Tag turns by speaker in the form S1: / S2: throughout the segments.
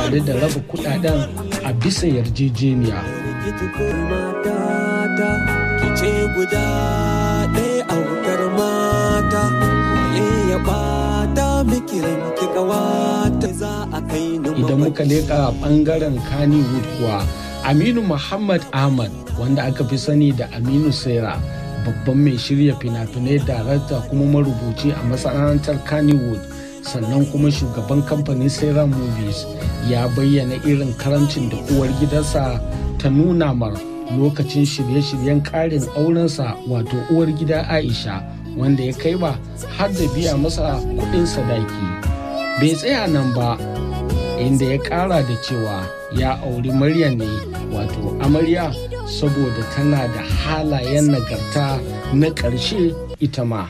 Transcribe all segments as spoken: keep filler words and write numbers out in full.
S1: tare da raba kudaden a bisa yarjejeniya. Idan muka leƙa ɓangaren Kannywood kuwa, Aminu Muhammad Ahmad wanda aka fi sani da Aminu Saira, babban mai shirya fina-finai, darakta kuma marubuci a masana'antar Kannywood, sannan kuma shugaban kamfanin Saira Movies, ya bayyana irin karamcin da uwar gidansa ta nuna mar lokacin shirye-shiryen karin aurensa, wato uwar gida Aisha, wanda ya kai ba har da biya masa kuɗin sadaki. Bai tsaya nan ba, inda ya ƙara da cewa ya auri Maryam ne, wato amarya, saboda tana da halayen nagarta na ƙarshe ita ma.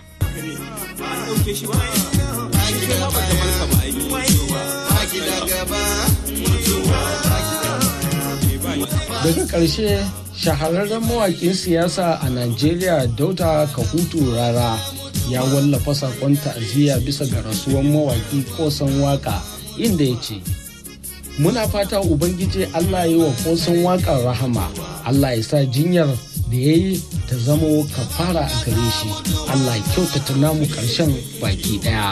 S1: Daga ƙarshe, shahararren mawaƙin siyasa a Najeriya Dauda Kahutu Rara ya wallafa saƙon ta'aziyya bisa ga rasuwar mawaƙi Kosan Waka, inda ya ce, muna fata Ubangiji Allah yi wa Kosan Waƙar rahama, Allah ya sa jinyar da ya yi ta zama kafara a gare shi, Allah ya kyautata namu ƙarshen baki ɗaya.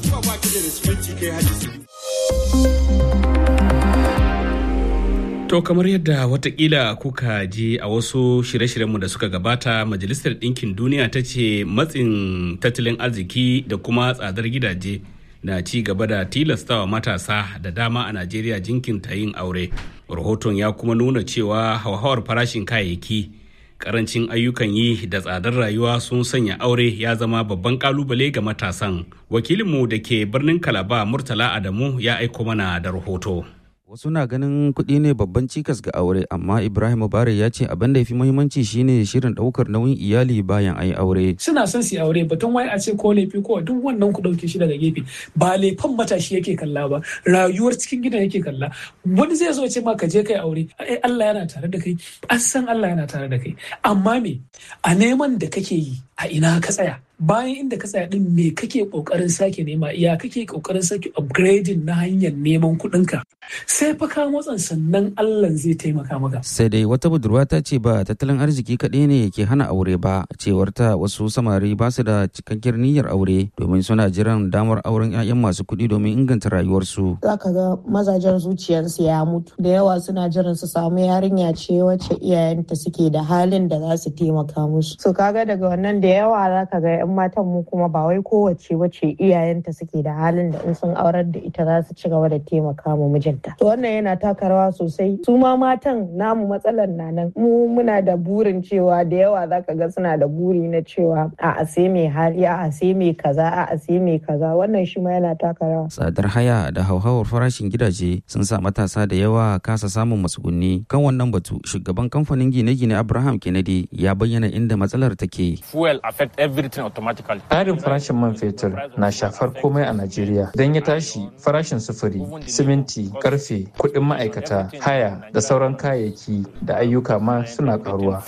S2: To kamar yadda watakila kuka ji a wasu shirye-shiryenmu da suka gabata, Majalisar Ɗinkin Duniya ta ce matsin tattalin arziki da kuma tsadar gidaje na ci gaba da tilastawa matasa da dama a Najeriya jinkinta yin aure. Rahoton ya kuma nuna cewa hauhawar farashin kayayyaki, karancin ayyukan yi da tsadar rayuwa sun sanya aure ya zama babban kalubale ga matasan. Wakilinmu da ke birnin Kalaba, Murtala Adamu, ya aiko mana da rahoto.
S3: Wasu na ganin kuɗi ne babban cikas ga aure, amma Ibrahim Bare ya ce abin da ya fi muhimmanci shine shirin ɗaukar nauyin iyali bayan an yi aure.
S4: Suna son su yi aure, batun wai a ce ko laifi ko duk wannan ku ɗauke shi daga gefe. Ba laifin matashi yake kalla ba, rayuwar cikin gidan yake kalla. Wani zai zo ce ma ka je kai aure, ai Allah yana tare da kai, an san Allah yana tare da kai. Amma me, a neman da kake yi, a ina ka tsaya? Bayan inda ka tsaya din me kake kokarin sake nema, iya kake kokarin sake upgrading na hanyar neman kuɗinka, sai fa ka motsan sannan Allah zai taimaka maka.
S3: Sai dai wata budurwa ta ce ba tattalin arziki kaɗai ne ke hana aure ba, cewar ta wasu samari ba su da cikakkiyar niyyar aure domin suna jiran damar auren 'ya'yan masu kuɗi domin inganta rayuwarsu.
S5: Za ka ga mazajen zuciyarsu ya mutu, da yawa suna jiran su samu yarinya ce wacce iyayenta suke da halin da za su taimaka musu. So kaga daga wannan da yawa za ka ga 'yan matan mu kuma ba wai kowace wace iyayenta suke da halin da in sun aurar da ita za su ci gaba da taimaka ma mijinta. To wannan yana taka rawa sosai. Su ma matan namu matsalar na nan. Mu muna da burin cewa da yawa zaka ga suna da buri na cewa a a sai mai hali, a a sai mai kaza, a a sai mai kaza. Wannan shi ma yana taka rawa.
S3: Tsadar haya da hauhawar farashin gidaje sun sa matasa da yawa kasa samun matsugunni. Kan wannan batu, shugaban kamfanin gine-gine Abraham Kennedy ya bayyana inda matsalar take.
S6: Fuel affect everything automatically.
S7: Ƙarin farashin man fetur na shafar komai a Najeriya. Idan ya tashi, farashin sufuri, siminti, karfe, kuɗin ma'aikata, haya da sauran kayayyaki da ayyuka ma suna ƙaruwa.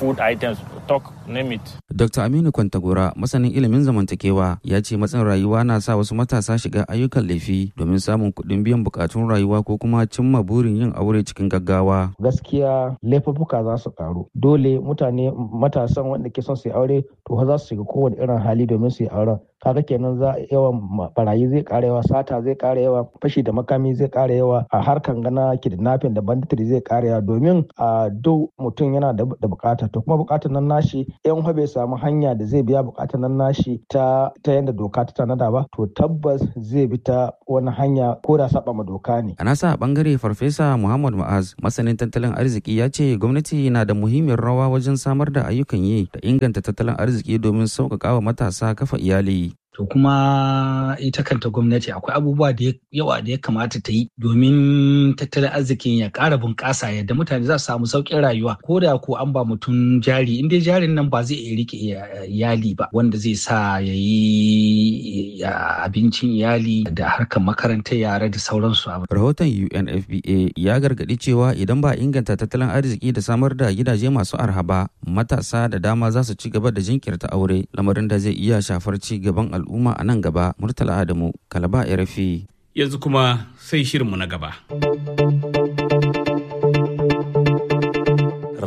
S3: Dokta Aminu Kwantagora, masanin ilimin zamantakewa, ya ce matsin rayuwa na sa wasu matasa shiga ayyukan laifi domin samun kuɗin biyan bukatun rayuwa ko kuma cimma burin yin aure cikin gaggawa.
S8: Gaskiya laifuffuka za su ƙaru. Dole mutane matasan wanda ke son su yi aure to za su shiga kowane irin hali domin su yi auren. Kaga kenan za yawan barayi zai ƙara yawa, sata zai ƙara yawa, fashi da makami zai ƙara yawa, a harkan gana kidnapping da banditry zai ƙara yawa, domin a duk mutum yana da bukata, to kuma bukatar nan nashi yan bai samu hanya da zai biya bukatar nan nashi ta ta yanda doka ta tanada ba, to tabbas zai bi ta wani hanya ko da saba ma doka ne.
S3: A nasa bangare Farfesa Muhammad Ma'az, masanin tattalin arziki, ya ce gwamnati na da muhimmiyar rawa wajen samar da ayyukan yi da inganta tattalin arziki domin sauƙaƙa wa matasa kafa iyali.
S9: To kuma ita kanta gwamnati akwai abubuwa da yawa da ya kamata ta yi domin tattalin arzikin ya ƙara bunƙasa yadda mutane za su samu sauƙin rayuwa, ko da ko an ba mutum jari, in dai jarin nan ba zai iya rike iyali ba, wanda zai sa ya yi abincin iyali da harkar makarantar yara da sauransu.
S3: Rahoton U N F P A ya gargaɗi cewa idan ba inganta tattalin arziki da samar da gidaje masu arha ba, matasa da dama za su ci gaba da jinkirta aure, lamarin da zai iya shafar ci gaban al'umma. al'umma a nan gaba. Murtala Adamu, Kalaba, R F I.
S2: Yanzu kuma sai shirinmu na gaba.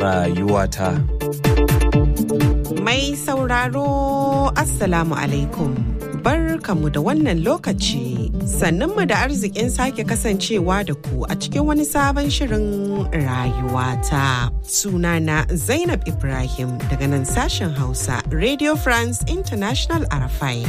S6: rayuwata.
S10: Mai sauraro Assalamu alaikum. Barkamu da wannan lokaci. Sannunmu da arzikin sake kasancewa da ku a cikin wani sabon shirin rayuwata. Sunana Zainab Ibrahim daga nan sashen Hausa Radio France International Arafai.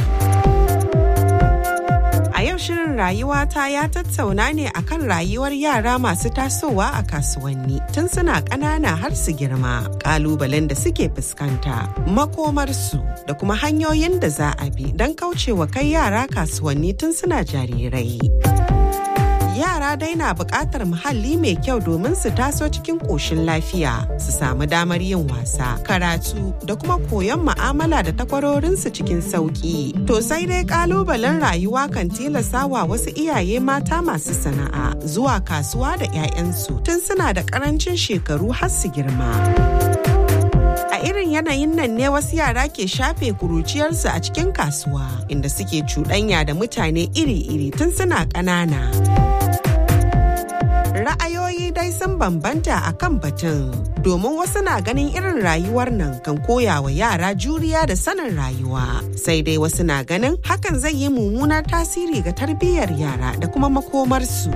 S10: A yau shirin rayuwata ya tattauna ne akan rayuwar yara masu tasowa a kasuwanni tun suna ƙanana har su girma, ƙalubalen da suke fuskanta, makomarsu da kuma hanyoyin da za a bi don kaucewa kai yara kasuwanni tun suna jarirai. Yara dai na buƙatar muhalli mai kyau domin su taso cikin ƙoshin lafiya, su samu damar yin wasa, karatu da kuma koyon mu'amala da takwarorinsu cikin sauƙi. To sai dai ƙalubalen rayuwa kan tilastawa wasu iyaye mata masu sana'a zuwa kasuwa da 'ya'yansu tun suna da ƙarancin shekaru har su girma. A irin yanayin nan ne wasu yara ke shafe kuruciyarsu a cikin kasuwa, inda suke cuɗanya da mutane iri-iri tun suna ƙanana. Ra'ayoyi dai sun bambanta a kan batun, domin wasu na ganin irin rayuwar nan kan koya wa yara juriya da sanin rayuwa. Sai dai wasu na ganin hakan zai yi mummunar tasiri ga tarbiyyar yara da kuma makomarsu.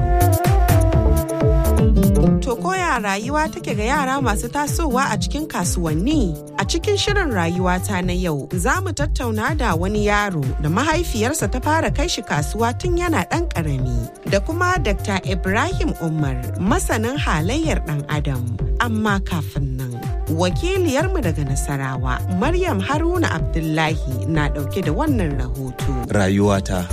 S10: To koya rayuwa take ga yara masu tasowa a cikin kasuwanni? A cikin shirin rayuwata na yau, za mu tattauna da wani yaro da mahaifiyarsa ta fara kai shi kasuwa tun yana ɗan ƙarami, da kuma Dakta Ibrahim Umar, masanin halayyar ɗan Adam. Amma kafin nan, wakiliyarmu daga Nasarawa, Maryam Haruna Abdullahi na ɗauke da wannan rahoto.
S6: Rayuwata.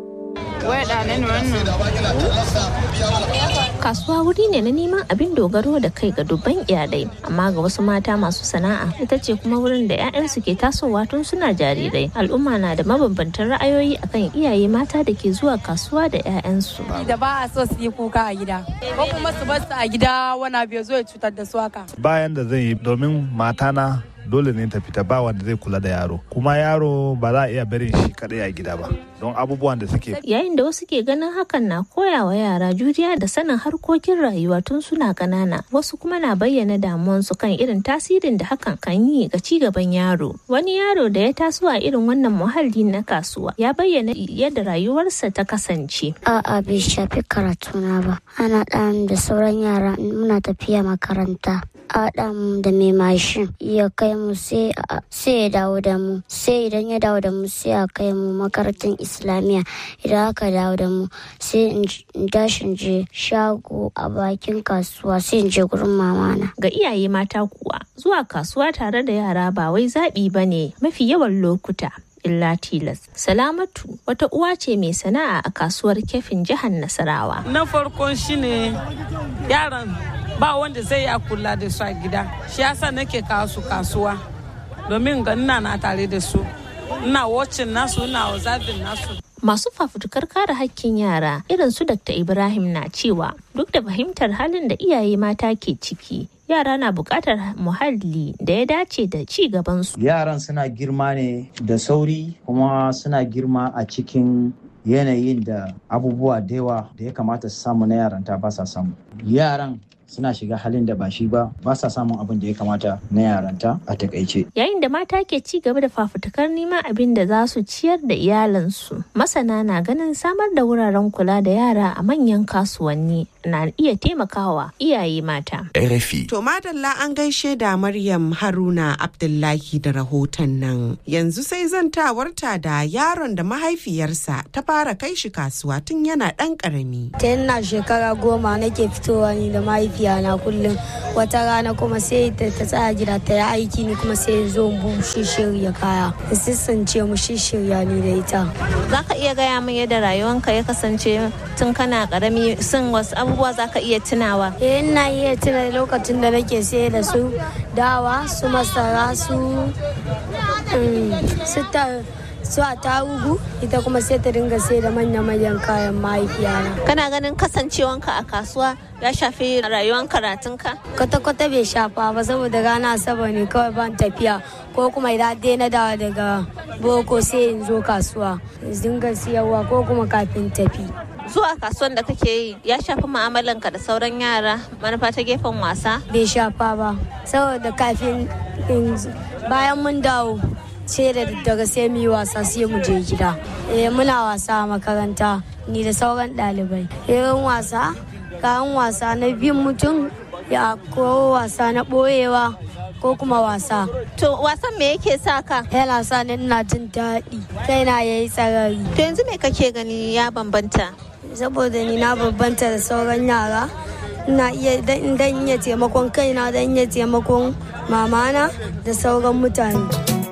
S11: Kasuwa wuri ne na neman abin dogaro da kai ga dubban iyalai, amma ga wasu mata masu sana'a ita ce kuma wurin da 'ya'yansu ke tasowa tun suna jarirai. Al'umma na da mabambantan ra'ayoyi akan iyaye mata da ke zuwa kasuwa da 'ya'yansu.
S12: Da ba a so su yi kuka a gida, ko kuma su bar su a gida wani abu ya zo ya cutar da su haka.
S13: Bayan da zan yi domin matana dole ne ta fita, ba wanda zai kula da yaro, kuma yaro ba za a iya barin shi kadai a gida ba don abubuwan da suke.
S11: Yayin da wasu ke ganin hakan na koya wa yara juriya da sanin harkokin rayuwa tun suna ƙanana, wasu kuma na bayyana damuwansu kan irin tasirin da hakan kan yi ga ci gaban yaro. Wani yaro da ya taso a irin wannan muhalli na kasuwa ya bayyana yadda rayuwarsa ta kasance.
S14: A'a, bai shafi karatuna ba. Ana ɗan da sauran yara muna tafiya makaranta. Adam da mai mashin ya kai mu sai ya dawo da mu, sai idan ya dawo da mu sai a kai mu makarantar islamiyya. Idan aka dawo da mu sai in dashin je shago a bakin kasuwa, sai in je gurin mamana.
S11: Ga iyaye mata kuwa zuwa kasuwa tare da yara ba wai zaɓi ba ne mafi yawan lokuta, illa tilas. Salamatu wata uwa ce mai sana'a a kasuwar Kefin jihar Nasarawa.
S15: Na farkon shine yaran ba wanda zai ya kula da su a gida, shi yasa nake kawo su kasuwa domin ga ina na tare da su, ina watching nasu, ina observing nasu.
S11: Masu fafutukar kare hakkin yara irin su Dakta Ibrahim na cewa duk da fahimtar halin da iyaye mata ke ciki, yara na buƙatar muhalli da ya dace da ci gabansu.
S16: Yaran suna girma ne da sauri, kuma suna girma a cikin yanayin da abubuwa da yawa da ya kamata su samu na yaranta ba sa samu. Yaran suna shiga halin da ba shi ba, ba sa samun abin da ya kamata na yaranta a takaice.
S11: Yayin da mata ke ci gaba da fafutukar neman abin da za su ciyar da iyalansu, masana na ganin samar da wuraren kula da yara a manyan kasuwanni na iya taimakawa iyaye mata.
S6: R F I.
S10: To madalla an gaishe da Maryam Haruna Abdullahi da rahoton nan. Yanzu sai zantawarta da yaron da mahaifiyarsa ta fara kai shi kasuwa tun yana ɗan ƙarami.
S12: Ta yana shekara goma nake fitowa ni da mahaifiya na kullum. Wata rana kuma sai ta tsaya gida ta yi aiki, ni kuma sai zo mu shirya kaya. Sissan ce mu shirya ni da ita.
S11: Za ka iya gaya min yadda rayuwanka ya kasance tun kana ƙarami, sun wasu abubuwa za ka iya tunawa?
S12: Eh, ina iya tuna lokacin da nake sayar da su dawa, su masara, su su su a tarugu, ita kuma sai ta dinga sai da manya-manyan kayan mahaifiyana.
S11: Kana ganin kasancewanka a kasuwa ya shafi rayuwar karatunka?
S12: Kwata-kwata bai shafa ba, saboda rana asabar ne kawai ban tafiya, ko kuma idan dai na dawo daga boko sai in zo kasuwa in dinga siyarwa ko kuma kafin tafi.
S11: zuwa kasuwan da kake yi ya shafi mu'amalanka da sauran yara manufa ta gefen wasa?
S12: Bai shafa ba, saboda kafin bayan mun dawo sai da daga sai mu yi wasa sai mu je gida. Eh muna wasa a makaranta ni da sauran ɗalibai. Irin wasa, kayan wasa na bin mutum ya ko wasa na ɓoyewa ko kuma wasa.
S11: To wasan me yake sa ka?
S12: Yana sa ni ina jin daɗi, kaina yayi tsarari.
S11: To yanzu me kake gani ya bambanta?
S12: Saboda ni na bambanta da sauran yara, ina iya dan iya taimakon kaina, dan iya taimakon mamana da sauran mutane.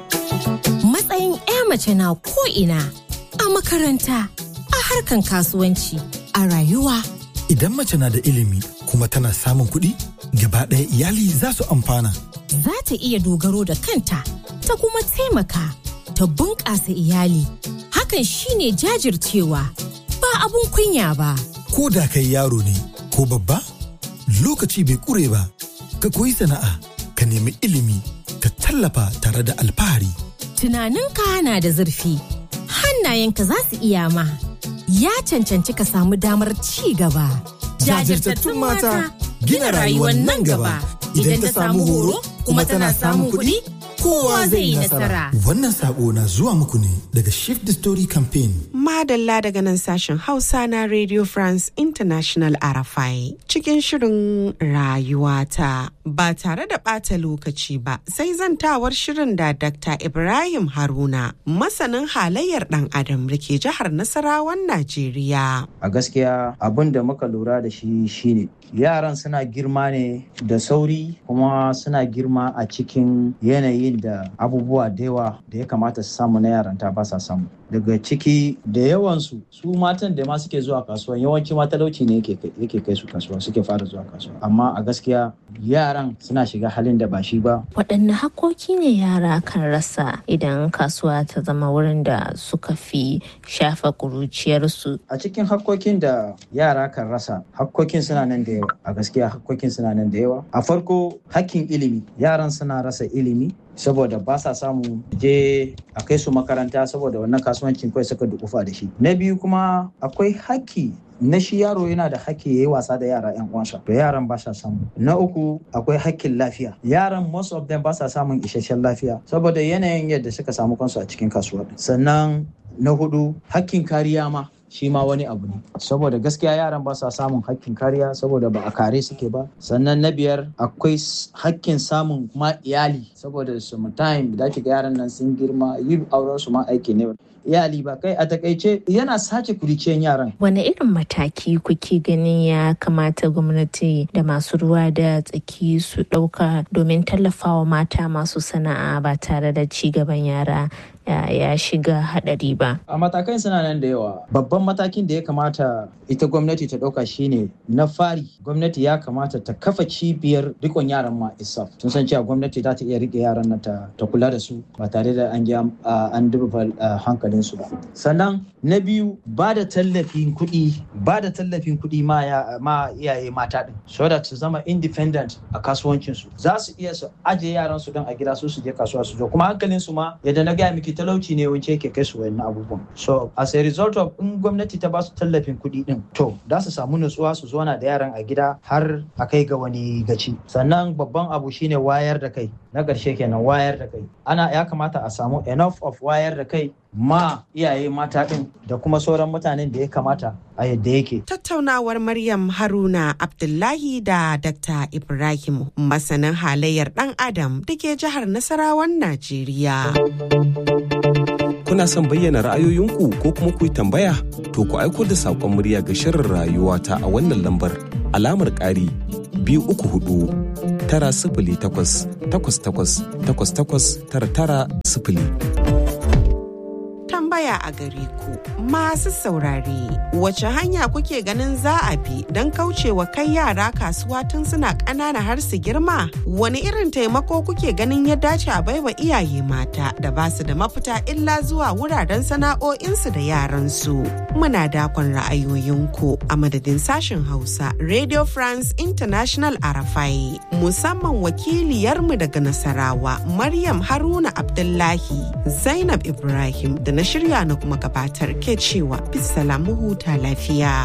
S6: Matsayin 'ya mace na ko'ina, a makaranta, a harkan kasuwanci, a rayuwa.
S17: Idan mace na da ilimi kuma tana samun kuɗi, gaba ɗaya iyali za su amfana.
S6: Za ta iya dogaro da kanta, ta kuma taimaka, ta bunƙasa iyali. Hakan shine jajircewa, ba abun kunya ba.
S17: Ko da kai yaro ne ko babba, lokaci bai ƙure ba. Ka koyi sana'a, ka nemi ilimi, ka tallafa tare da alfahari.
S6: Tunaninka na da zurfi, hannayenka za su iya ma. Ya cancanci ka samu damar ci gaba.
S17: Jajirtattun mata gina rayuwar nan gaba. Idan ta samu horo kuma tana samun kuɗi, kowa zai yi nasara. Wannan sako na zuwa muku ne daga Shift the Story Campaign.
S10: Madalla daga nan sashen Hausa na Radio France International R F I cikin shirin rayuwata. Ba tare da ɓata lokaci ba, sai zantawar shirin da Dakta Ibrahim Haruna, masanin halayyar ɗan adam da ke jihar Nasarawan Najeriya.
S16: A gaskiya abin da muka lura da shi shine yaran suna girma ne da sauri, kuma suna girma a cikin yanayin da abubuwa da yawa da ya kamata su samu na yaranta ba sa samu. Daga ciki da yawansu su matan da ma suke zuwa kasuwa, yawanci ma talauci ne yake kai su kasuwa, suke fara zuwa kasuwa. Amma a gaskiya yaran suna shiga halin da ba shi ba.
S11: Waɗanne hakkoki ne yara kan rasa idan kasuwa ta zama wurin da suka fi shafa ƙuruciyarsu?
S16: A cikin hakkokin da yara kan rasa, hakkokin suna nan da yawa. A gaskiya hakkokin suna nan da yawa. A farko hakkin ilimi, yaran suna rasa ilimi saboda ba sa samu je a kai su makaranta saboda wannan kasuwancin kawai suka dukufa da shi. Na biyu kuma akwai haƙƙi na shi yaro yana da haƙƙi ya yi wasa da yara 'yan uwansa, to yaran ba sa samu. Na uku akwai haƙƙin lafiya, yaran most of them ba sa samun isasshen lafiya saboda yanayin yadda suka samu kansu a cikin kasuwa. Sannan na hudu haƙƙin kariya ma shi ma wani abu ne, saboda gaskiya yaran ba sa samun hakkin kariya saboda ba a kare suke ba. Sannan na biyar akwai hakkin samun ma iyali, saboda sometimes da ga yaran nan sun girma, yin auren su ma aiki ne iyali ba. Kai a takaice yana sace kuriciyan yaran.
S11: Wane irin mataki kuke ganin ya kamata gwamnati da masu ruwa da tsaki su ɗauka domin tallafawa mata masu sana'a ba tare da ci gaban yara ya shiga hadari ba? A
S16: matakan suna nan da yawa. Babban matakin da ya kamata ita gwamnati ta ɗauka shine na fari, gwamnati ya kamata ta kafa cibiyar rikon yaran ma isaf. Sun san cewa gwamnati za ta iya rike yaran nan ta kula da su ba tare da an an duba hankalin su ba. Sannan na biyu ba da tallafin kuɗi, ba da tallafin kuɗi ma ma iyaye mata din, so that su zama independent a kasuwancin su. Za su iya su aje yaran su don a gida, su su je kasuwa su zo, kuma hankalin su ma yadda na gaya miki talauci ne wance yake kai su wayannan abubuwan. So as a result of in gwamnati ta ba su tallafin kuɗi din, to za su samu nutsuwa su zauna da yaran a gida har a kai ga wani gaci. Sannan babban abu shine wayar da kai. Na ƙarshe kenan wayar da kai. Ana ya kamata a samu enough of wayar da kai ma iyaye mata din da kuma sauran mutanen da ya kamata a yadda yake.
S10: Tattaunawar Maryam Haruna Abdullahi da Dakta Ibrahim, masanin halayyar ɗan Adam da ke jihar Nasarawan Najeriya.
S18: Kuna son bayyana ra'ayoyinku ko kuma ku yi tambaya? To ku aiko da saƙon murya ga shirin rayuwata a wannan lambar alamar ƙari biyu uku hudu tara sifili takwas takwas takwas takwas takwas tara tara sifili.
S10: Tambaya a gare ku masu saurare, wace hanya kuke ganin za a bi don kaucewa kai yara kasuwa tun suna ƙanana har su girma? Wani irin taimako kuke ganin ya dace a baiwa iyaye mata da ba su da mafita illa zuwa wuraren sana'o'insu da yaransu? Muna dakon ra'ayoyinku a madadin sashen Hausa Radio France International R F I, musamman wakiliyarmu daga Nasarawa Maryam Haruna Abdullahi, Zainab Ibrahim da na shirya shirya na kuma gabatar ke cewa bisalamu huta lafiya.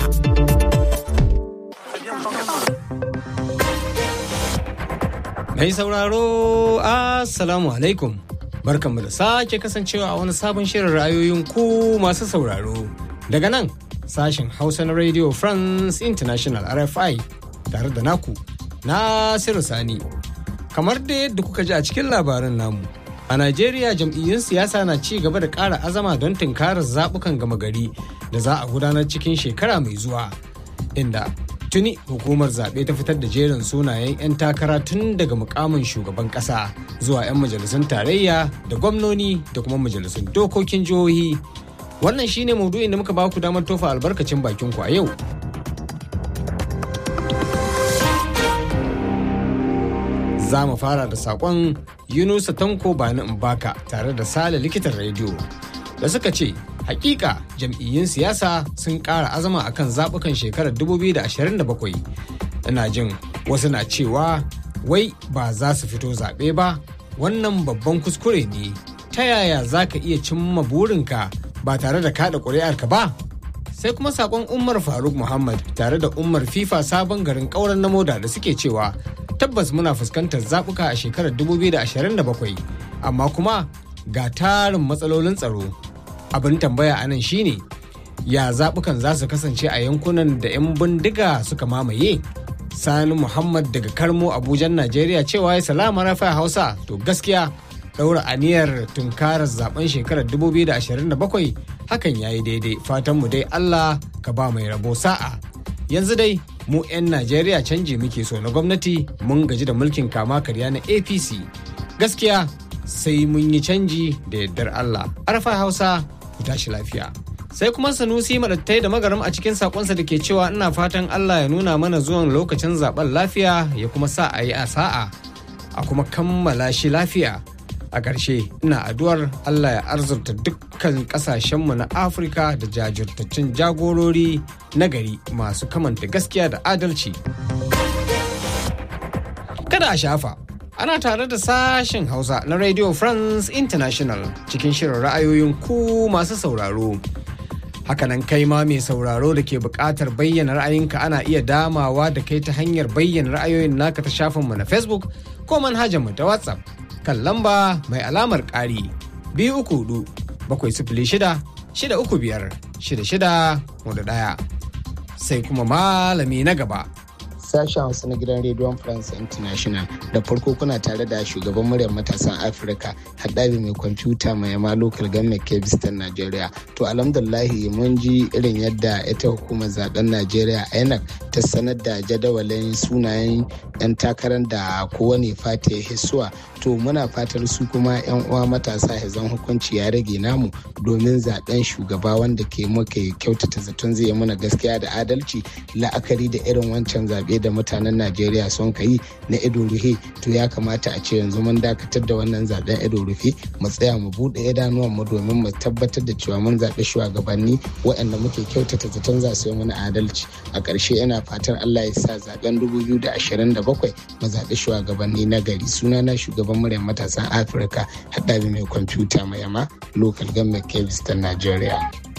S19: Mai sauraro, Assalamu alaikum. Barkanmu da sake kasancewa a wani sabon shirin ra'ayoyin ku masu sauraro. Daga nan, sashen Hausa na Radio France International R F I tare da naku, Nasiru Sani. Kamar da yadda kuka ji a cikin labarin namu, a Najeriya jam'iyyun siyasa na ci gaba da ƙara azama don tunkarar zaɓukan gama gari da za a gudanar cikin shekara mai zuwa, inda tuni hukumar zaɓe ta fitar da jerin sunayen 'yan takara tun daga mukamin shugaban ƙasa zuwa 'yan majalisun tarayya da gwamnoni da kuma majalisun dokokin jihohi. Wannan shine maudu'in da muka ba ku damar tofa albarkacin bakin ku a yau. Za mu fara da saƙon Yunusa Tanko Bani Mbaka tare da Sale likitan rediyo da suka ce hakika jam'iyyun siyasa sun ƙara azama akan zaɓukan shekarar dubu biyu da ashirin da bakwai. Ina jin wasu na cewa wai ba za su fito zaɓe ba, wannan babban kuskure ne. Ta yaya za ka iya cimma burinka ba tare da kaɗa ƙuri'arka ba? Sai kuma saƙon Umar Faruk Muhammad tare da Umar FIFA sabon garin ƙauren na moda da suke cewa tabbas muna fuskantar zaɓuka a shekarar dubu biyu da ashirin da bakwai, amma kuma ga tarin matsalolin tsaro. Abin tambaya anan shine ya zaɓukan za su kasance a yankunan da 'yan bindiga suka mamaye. Sani Muhammad daga Karmo Abujan Najeriya cewa ya salama rafa Hausa, to gaskiya ɗaura aniyar tunkarar zaben shekarar dubu biyu da ashirin da bakwai hakan yayi daidai, fatanmu dai Allah ka ba mai rabo sa'a. Yanzu dai mu 'yan Najeriya canji muke so na gwamnati, mun gaji da mulkin kama karya na A P C. Gaskiya sai mun yi canji da yardar Allah. Arfa Hausa ku tashi lafiya. Sai kuma Sanusi Madattai da Magaram a cikin sakonsa da ke cewa ina fatan Allah ya nuna mana zuwan lokacin zaben lafiya ya kuma sa a yi a sa'a a kuma kammala shi lafiya. A ƙarshe ina addu'ar Allah ya arzurta dukkan ƙasashenmu na Afirka da jajirtaccen jagorori na gari masu kamanta gaskiya da adalci. Kada a shafa, ana tare da sashen Hausa na Radio France International cikin shirin ra'ayoyin ku masu sauraro. Hakanan kai ma mai sauraro da ke buƙatar bayyana ra'ayinka ana iya damawa da kai ta hanyar bayyana ra'ayoyin naka ta shafinmu na Facebook ko manhajarmu ta WhatsApp kan lamba mai alamar ƙari biyu uku hudu bakwai sifili shida shida uku biyar shida shida hudu ɗaya. Sai kuma malami na gaba.
S20: Sashen Hausa na gidan rediyon France International, da farko kuna tare da shugaban muryar matasan Afirka haɗabi mai kwamfuta mai yama local government kebistan Najeriya. To alhamdulahi mun ji irin yadda ita hukumar zaben Najeriya I N E C ta sanar da jadawalin sunayen 'yan takarar da kowane fata ya hisuwa. To muna fatar su kuma 'yan uwa matasa zan hukunci ya rage namu domin zaben shugaba wanda ke muke kyautata zaton zai yi mana gaskiya da adalci, la'akari da irin wancan zaɓe da mutanen Najeriya sun kai na ido rufe. To ya kamata a ce yanzu mun dakatar da wannan zaben ido rufe, mu tsaya mu bude idanuwan mu domin mu tabbatar da cewa mun zaɓi shugabanni waɗanda muke kyautata zaton za su yi mana adalci. A ƙarshe ina fatan Allah ya sa zaben dubu biyu da ashirin da bakwai mu zaɓi shugabanni na gari. Sunana shugaban muryar matasan Afirka haɗabi mai kwamfuta mai yama local government kebistan Najeriya.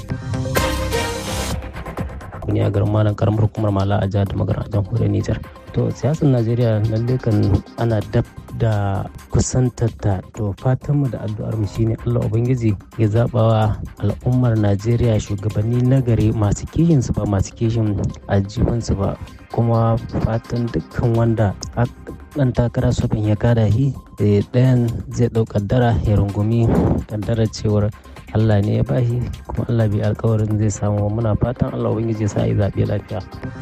S21: ne a garin malam karamar hukumar mala a jihar da magana a jamhuriyar Nijar. To siyasar Najeriya lalle kan ana dab da kusantar ta, to fatanmu da addu'ar mu shine Allah Ubangiji ya zabawa al'ummar Najeriya shugabanni nagari masu kishin su ba masu kishin aljihun su ba, kuma fatan dukkan wanda dan takara su ya kada shi ɗayan zai ɗau kaddara ya rungumi kaddarar cewar Allah ne ya bashi, kuma Allah bai alkawarin zai samu. Muna fatan Allah Ubangiji ya sa yi zaɓe lafiya.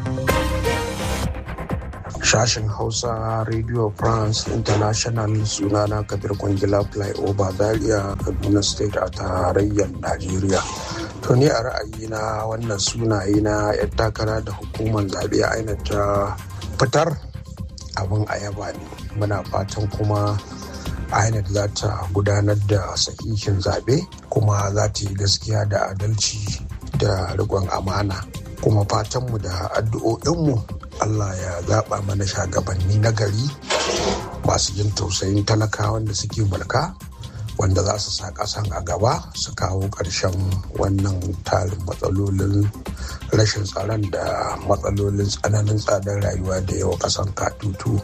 S22: Sashen Hausa Radio France International, sunana Kabir Kwangila Flyover Zaria, Kaduna State a tarayyar Najeriya. To ni a ra'ayina wannan sunaye na 'yan takara da hukumar zaɓe a aina ta fitar abin ayaba ne. Muna fatan kuma I N E C za ta gudanar da sahihin zaɓe kuma za ta yi gaskiya da adalci da riƙon amana. Kuma fatanmu da addu'o'inmu Allah ya zaɓa mana shagabanni na gari masu jin tausayin talakawan da suke mulka, wanda za su sa ƙasan a gaba su kawo ƙarshen wannan tarin matsalolin rashin tsaron da matsalolin tsananin tsadar rayuwa da yawa ƙasan katutu.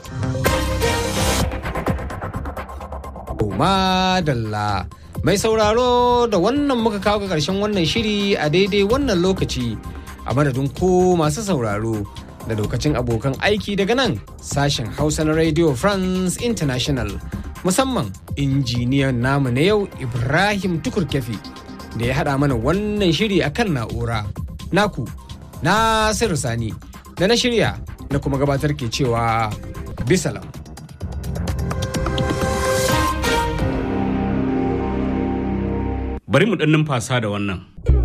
S19: Madalla mai sauraro da wannan muka kawo ga ƙarshen wannan shiri a daidai wannan lokaci a madadin ko masu sauraro da lokacin abokan aiki daga nan sashen Hausa na Radio France International musamman injiniyan namu na yau Ibrahim Tukur Kefi da ya haɗa mana wannan shiri akan na'ura. Naku Nasiru Sani da na shirya na kuma gabatar ke cewa bisalam.
S2: Bari mu ɗan numfasa da wannan.